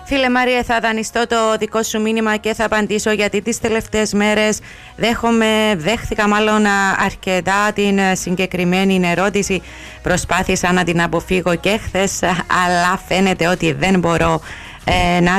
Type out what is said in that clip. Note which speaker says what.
Speaker 1: Φίλε Μάριε, θα δανειστώ το δικό σου μήνυμα και θα απαντήσω, γιατί τις τελευταίες μέρες δέχθηκα μάλλον αρκετά την συγκεκριμένη ερώτηση. Προσπάθησα να την αποφύγω και χθες, αλλά φαίνεται ότι δεν μπορώ να